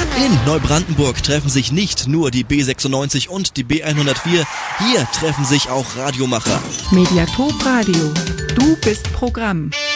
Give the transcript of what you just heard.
In Neubrandenburg treffen sich nicht nur die B96 und die B104, hier treffen sich auch Radiomacher. Mediatop Radio. Du bist Programm.